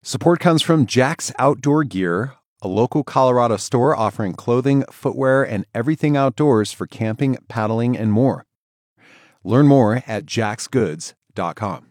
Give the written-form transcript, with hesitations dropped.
Support comes from Jack's Outdoor Gear, a local Colorado store offering clothing, footwear, and everything outdoors for camping, paddling, and more. Learn more at jacksgoods.com.